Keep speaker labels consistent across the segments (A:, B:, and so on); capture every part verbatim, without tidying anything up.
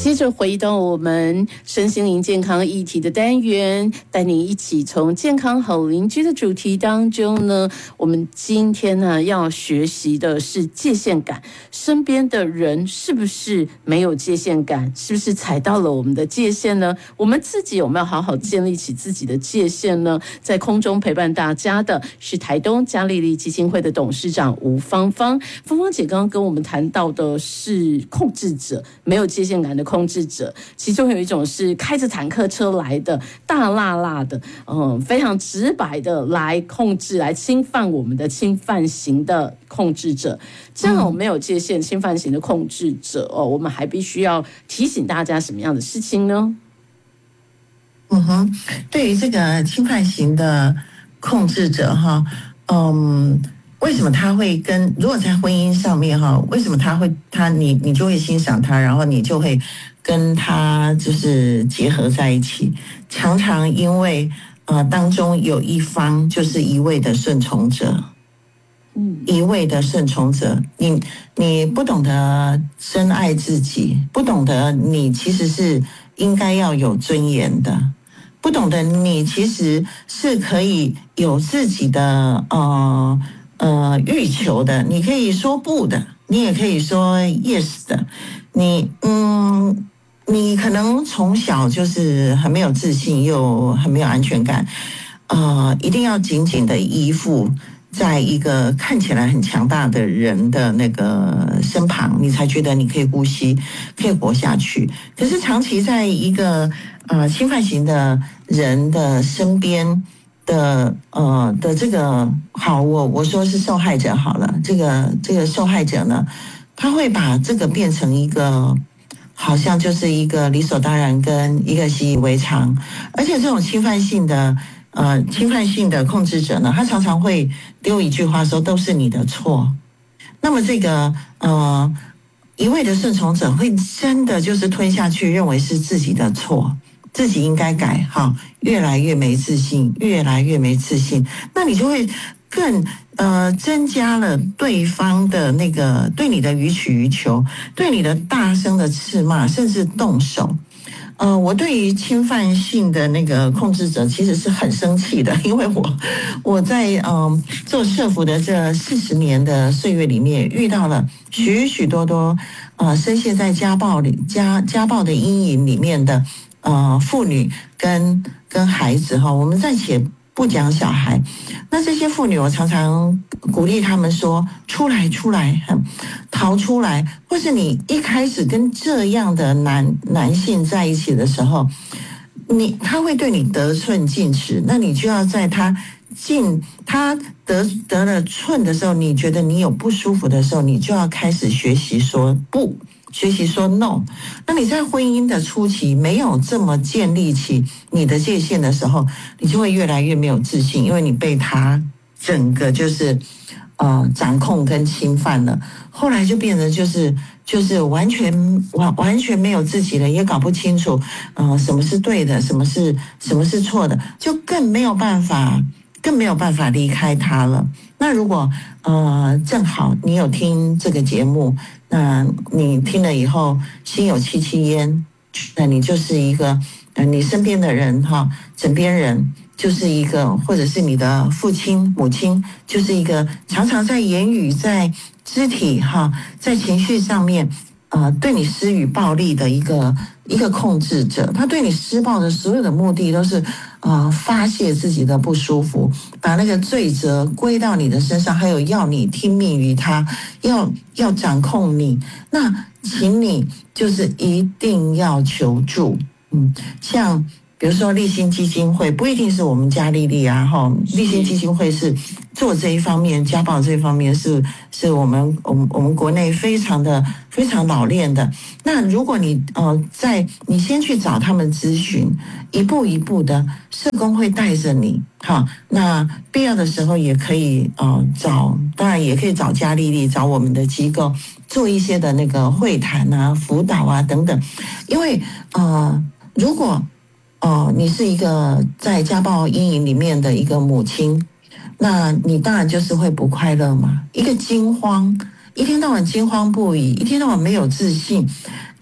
A: 接着回到我们身心灵健康议题的单元，带你一起从健康好邻居的主题当中呢，我们今天呢要学习的是界限感。身边的人是不是没有界限感？是不是踩到了我们的界限呢？我们自己有没有好好建立起自己的界限呢？在空中陪伴大家的是台东嘉利利基金会的董事长吴芳芳。芳芳姐刚刚跟我们谈到的是控制者，没有界限感的控制者，其中有一种是开着坦克车来的，大辣辣的，嗯，非常直白的来控制、来侵犯我们的侵犯型的控制者。这样没有界限、侵犯型的控制者哦，我们还必须要提醒大家什么样的事情呢？
B: 嗯哼，对于这个侵犯型的控制者哈，嗯。为什么他会跟如果在婚姻上面哈，为什么他会他你你就会欣赏他，然后你就会跟他就是结合在一起？常常因为呃当中有一方就是一味的顺从者，嗯，一味的顺从者，你你不懂得深爱自己，不懂得你其实是应该要有尊严的。不懂得你其实是可以有自己的呃。呃，欲求的，你可以说不的，你也可以说 yes 的。你嗯，你可能从小就是很没有自信，又很没有安全感，呃，一定要紧紧的依附在一个看起来很强大的人的那个身旁，你才觉得你可以呼吸，可以活下去。可是长期在一个呃侵犯型的人的身边。的呃的这个好，我我说是受害者好了，这个这个受害者呢，他会把这个变成一个好像就是一个理所当然跟一个习以为常，而且这种侵犯性的呃侵犯性的控制者呢，他常常会丢一句话说都是你的错。那么这个呃一味的顺从者会真的就是吞下去，认为是自己的错。自己应该改哈，越来越没自信，越来越没自信，那你就会更呃增加了对方的那个对你的予取予求，对你的大声的斥骂，甚至动手。呃，我对于侵犯性的那个控制者其实是很生气的，因为我我在嗯、呃、做社福的这四十年的岁月里面，遇到了许许多多呃深陷在家暴里家家暴的阴影里面的。呃，妇女跟跟孩子哈，我们暂且不讲小孩。那这些妇女，我常常鼓励他们说：出来，出来，逃出来。或是你一开始跟这样的男男性在一起的时候，你他会对你得寸进尺，那你就要在他进他得得了寸的时候，你觉得你有不舒服的时候，你就要开始学习说不。学习说 no， 那你在婚姻的初期没有这么建立起你的界限的时候，你就会越来越没有自信，因为你被他整个就是呃掌控跟侵犯了。后来就变成就是就是完全完完全没有自己了，也搞不清楚呃什么是对的，什么是什么是错的，就更没有办法更没有办法离开他了。那如果呃正好你有听这个节目。那你听了以后心有戚戚焉，那你就是一个呃你身边的人哈，枕边人就是一个，或者是你的父亲母亲，就是一个常常在言语在肢体哈在情绪上面呃对你施予暴力的一个一个控制者，他对你施暴的所有的目的都是呃发泄自己的不舒服，把那个罪责归到你的身上，还有要你听命于他，要要掌控你。那请你就是一定要求助，嗯，像比如说立新基金会，不一定是我们家丽丽啊，哈，立新基金会是做这一方面家暴这一方面是是我们我们我们国内非常的非常老练的。那如果你呃在你先去找他们咨询，一步一步的社工会带着你，哈，那必要的时候也可以呃找，当然也可以找家丽丽，找我们的机构做一些的那个会谈啊、辅导啊等等，因为呃如果哦，你是一个在家暴阴影里面的一个母亲，那你当然就是会不快乐嘛。一个惊慌，一天到晚惊慌不已，一天到晚没有自信，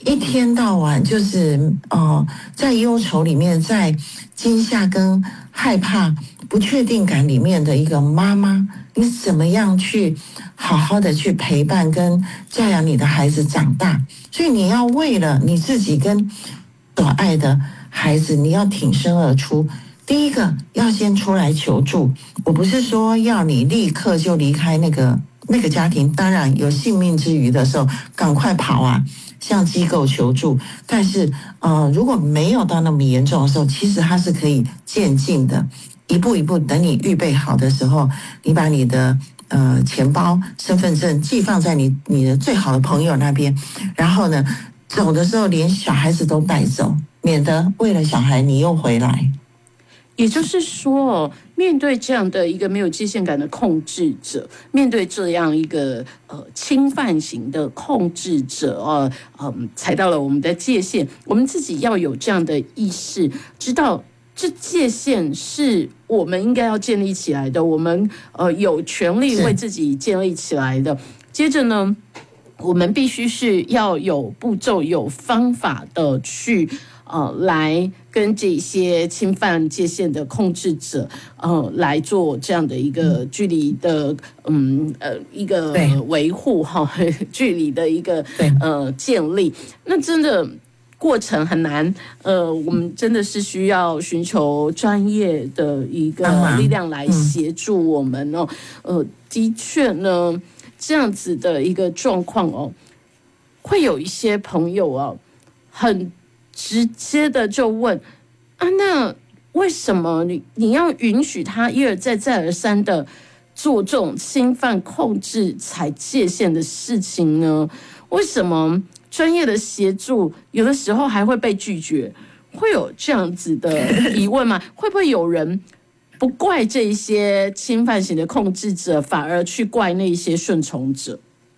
B: 一天到晚就是哦、呃，在忧愁里面，在惊吓跟害怕、不确定感里面的一个妈妈，你怎么样去好好的去陪伴跟教养你的孩子长大？所以你要为了你自己跟所爱的孩子，你要挺身而出。第一个要先出来求助，我不是说要你立刻就离开那个那个家庭，当然有性命之余的时候，赶快跑啊，向机构求助。但是呃，如果没有到那么严重的时候，其实它是可以渐进的，一步一步，等你预备好的时候，你把你的呃钱包、身份证寄放在你你的最好的朋友那边，然后呢，走的时候连小孩子都带走，免得为了小孩你又回来。
A: 也就是说，面对这样的一个没有界限感的控制者，面对这样一个呃侵犯型的控制者，呃嗯，踩到了我们的界限，我们自己要有这样的意识，知道这界限是我们应该要建立起来的，我们呃有权利为自己建立起来的。接着呢，我们必须是要有步骤、有方法的去。呃，来跟这些侵犯界限的控制者，呃，来做这样的一个距离的，嗯呃，一个维护哈，距离的一个呃建立。那真的过程很难，呃，我们真的是需要寻求专业的一个力量来协助我们哦。呃，的确呢，这样子的一个状况哦，会有一些朋友哦，很。直接的就问啊，那为什么你你要允许他一而再再而三的做这种侵犯、控制、踩界限的事情呢？为什么专业的协助有的时候还会被拒绝？会有这样子的疑问吗？会不会有人不怪这些侵犯型的控制者，反而去怪那些顺从者？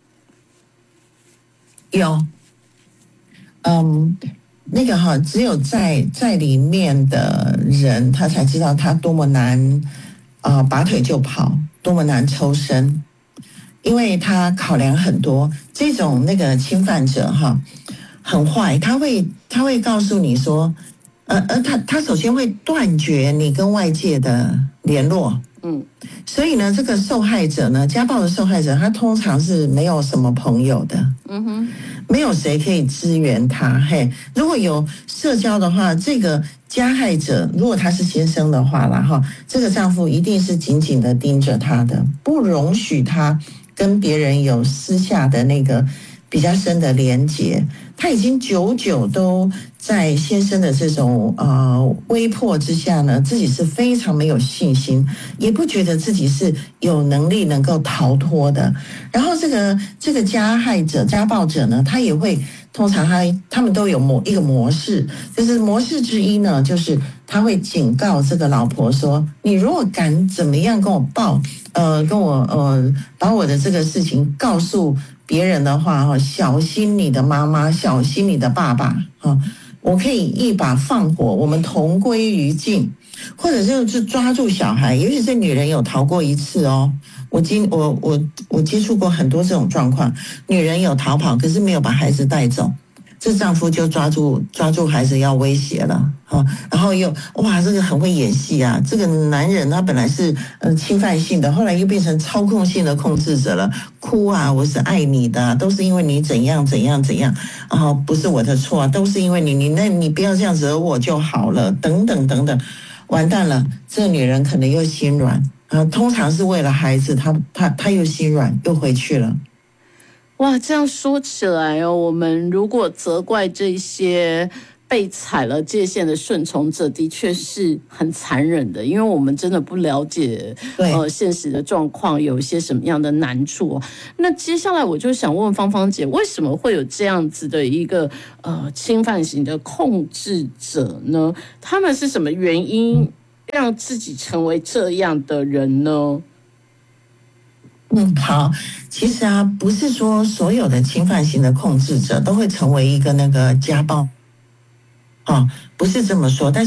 B: 有，嗯。那个哈，只有在在里面的人，他才知道他多么难啊、呃，拔腿就跑，多么难抽身，因为他考量很多。这种那个侵犯者哈，很坏，他会他会告诉你说，呃呃，他他首先会断绝你跟外界的联络，嗯，所以呢，这个受害者呢，家暴的受害者，他通常是没有什么朋友的，嗯哼。没有谁可以支援他，嘿，如果有社交的话，这个加害者如果他是先生的话啦，哈，这个丈夫一定是紧紧的盯着他的，不容许他跟别人有私下的那个比较深的连结。他已经久久都在先生的这种呃威迫之下呢，自己是非常没有信心，也不觉得自己是有能力能够逃脱的。然后这个这个加害者、家暴者呢，他也会通常他他们都有模一个模式，就是模式之一呢，就是他会警告这个老婆说：“你如果敢怎么样跟我报，呃，跟我呃把我的这个事情告诉。”别人的话哈，小心你的妈妈，小心你的爸爸啊！我可以一把放火，我们同归于尽，或者就是抓住小孩，尤其是女人有逃过一次哦。我今我我我接触过很多这种状况，女人有逃跑，可是没有把孩子带走。这丈夫就抓住抓住孩子要威胁了啊，然后又哇，这个很会演戏啊！这个男人他本来是呃侵犯性的，后来又变成操控性的控制者了。哭啊，我是爱你的，都是因为你怎样怎样怎样，然后不是我的错，都是因为你，你那你不要这样惹我就好了，等等等等，完蛋了，这个女人可能又心软啊，通常是为了孩子，她她她又心软又回去了。
A: 哇，这样说起来哦，我们如果责怪这些被踩了界限的顺从者，的确是很残忍的，因为我们真的不了解呃现实的状况有一些什么样的难处。那接下来我就想问芳芳姐，为什么会有这样子的一个呃侵犯型的控制者呢？他们是什么原因让自己成为这样的人呢？
B: 嗯，好，其实啊，不是说所有的侵犯型的控制者都会成为一个那个家暴，啊，不是这么说。但是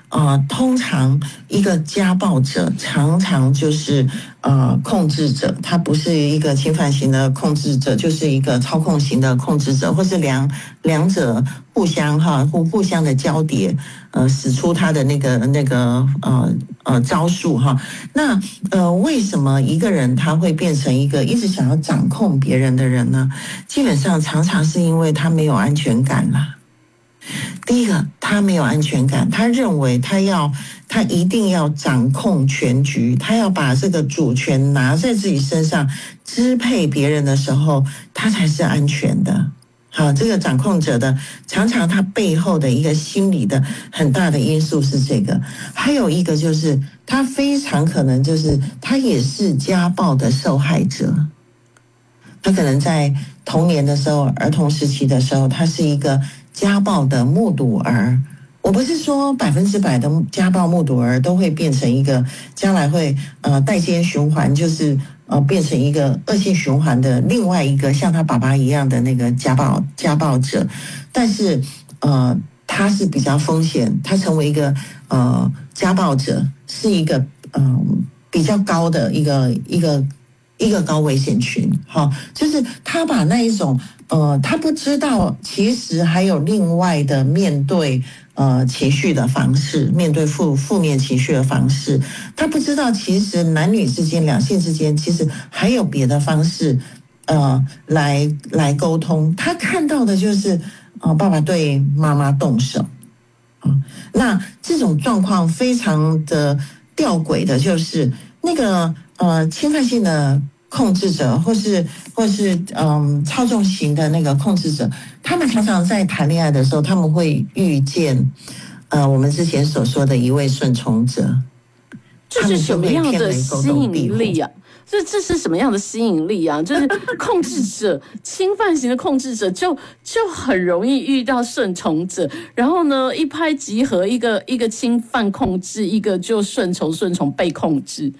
B: 呃，通常一个家暴者常常就是呃控制者，他不是一个侵犯型的控制者，就是一个操控型的控制者，或是两两者互相哈互互相的交叠，呃，使出他的那个那个呃呃招数哈。那呃，为什么一个人他会变成一个一直想要掌控别人的人呢？基本上常常是因为他没有安全感啦。第一个，他没有安全感，他认为他要，他一定要掌控全局，他要把这个主权拿在自己身上，支配别人的时候，他才是安全的。好，这个掌控者的常常他背后的一个心理的很大的因素是这个，还有一个就是他非常可能就是他也是家暴的受害者。他可能在童年的时候，儿童时期的时候，他是一个家暴的目睹儿。我不是说百分之百的家暴目睹儿都会变成一个将来会呃代间循环，就是呃变成一个恶性循环的另外一个像他爸爸一样的那个家暴家暴者，但是呃他是比较风险，他成为一个呃家暴者是一个嗯、呃、比较高的一个一个。一个高危险群，哈，就是他把那一种，呃，他不知道其实还有另外的面对呃情绪的方式，面对负负面情绪的方式，他不知道其实男女之间、两性之间其实还有别的方式，呃，来来沟通。他看到的就是，呃，爸爸对妈妈动手，啊，那这种状况非常的吊诡的，就是那个。呃，侵犯性的控制者，或是或是嗯操纵型的那个控制者，他们常常在谈恋爱的时候，他们会遇见呃我们之前所说的一位顺从者。
A: 这是什么样的吸引力啊？这这是什么样的吸引力啊？就是控制者、侵犯型的控制者就就很容易遇到顺从者，然后呢一拍即合，一个一个侵犯控制，一个就顺从顺从被控制。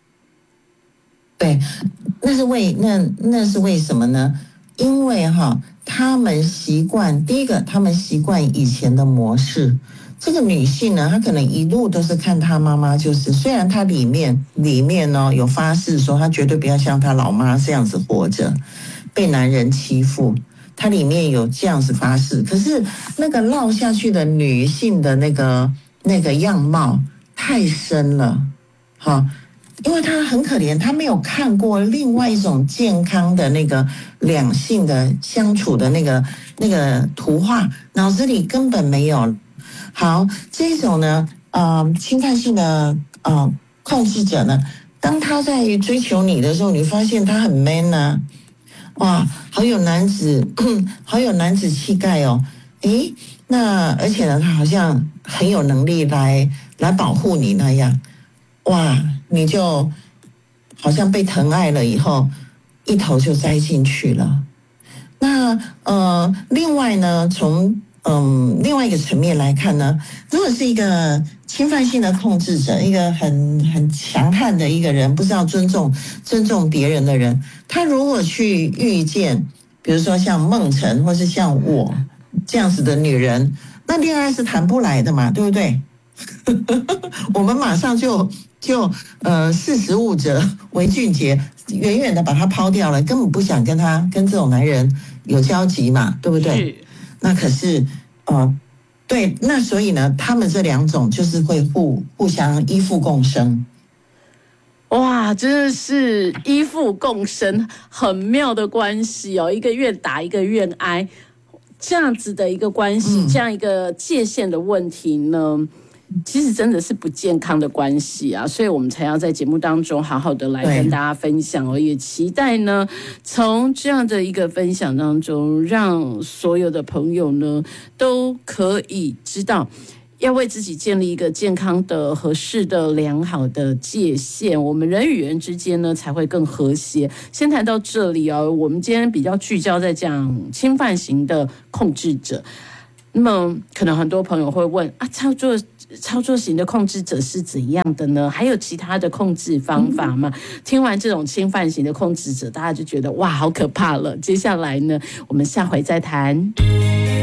B: 对，那是为那那是为什么呢？因为哈，他们习惯第一个，他们习惯以前的模式。这个女性呢，她可能一路都是看她妈妈，就是虽然她里面里面呢有发誓说她绝对不要像她老妈这样子活着，被男人欺负，她里面有这样子发誓，可是那个落下去的女性的那个那个样貌太深了，哈。因为他很可怜，他没有看过另外一种健康的那个两性的相处的那个那个图画，脑子里根本没有。好，这种呢，呃，侵犯性的呃控制者呢，当他在追求你的时候，你发现他很 man 啊，哇，好有男子，好有男子气概哦。诶，那而且呢，他好像很有能力来来保护你那样。哇，你就好像被疼爱了以后，一头就栽进去了。那呃，另外呢，从嗯另外一个层面来看呢，如果是一个侵犯性的控制者，一个很很强悍的一个人，不知道尊重尊重别人的人，他如果去遇见，比如说像孟晨或是像我这样子的女人，那恋爱是谈不来的嘛，对不对？我们马上就就呃识时务者为俊杰，远远的把他抛掉了，根本不想跟他跟这种男人有交集嘛，对不对？那可是呃对，那所以呢，他们这两种就是会互互相依附共生。
A: 哇，真的是依附共生，很妙的关系哦，一个愿打一个愿挨，这样子的一个关系，嗯、这样一个界限的问题呢，其实真的是不健康的关系啊，所以我们才要在节目当中好好的来跟大家分享哦，也期待呢，从这样的一个分享当中，让所有的朋友呢都可以知道，要为自己建立一个健康的、合适的、良好的界限，我们人与人之间呢才会更和谐。先谈到这里哦，我们今天比较聚焦在讲侵犯型的控制者。那么可能很多朋友会问啊，操作操作型的控制者是怎样的呢？还有其他的控制方法吗？嗯、听完这种侵犯型的控制者，大家就觉得哇，好可怕了。接下来呢，我们下回再谈。